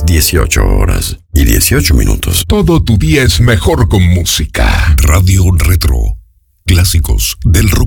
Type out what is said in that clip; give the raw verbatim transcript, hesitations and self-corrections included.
dieciocho horas y dieciocho minutos. Todo tu día es mejor con música. Radio Retro. Clásicos del rock.